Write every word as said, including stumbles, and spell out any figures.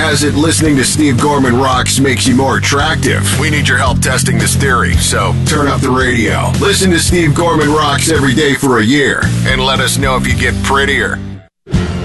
has it listening to Steve Gorman Rocks makes you more attractive. We need your help testing this theory, so turn up the radio. Listen to Steve Gorman Rocks every day for a year, and let us know if you get prettier.